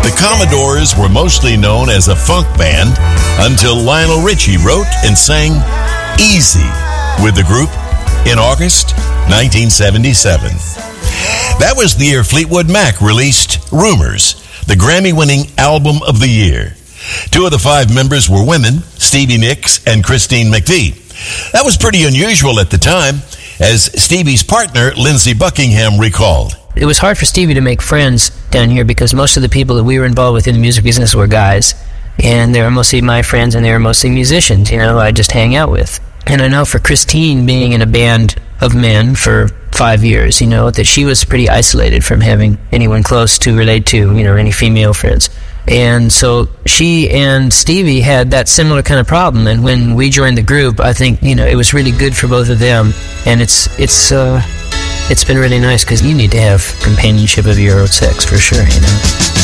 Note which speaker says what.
Speaker 1: The Commodores were mostly known as a funk band until Lionel Richie wrote and sang Easy with the group in August 1977. That was the year Fleetwood Mac released Rumors, the Grammy-winning album of the year. 2 of the 5 members were women, Stevie Nicks and Christine McVie. That was pretty unusual at the time, as Stevie's partner, Lindsey Buckingham, recalled.
Speaker 2: It was hard for Stevie to make friends down here because most of the people that we were involved with in the music business were guys. And they were mostly my friends, and they were mostly musicians, I just hang out with. And I know for Christine, being in a band of men for 5 years, that she was pretty isolated from having anyone close to relate to, any female friends. And so she and Stevie had that similar kind of problem. And when we joined the group, I think, it was really good for both of them. And it's been really nice because you need to have companionship of your own sex for sure,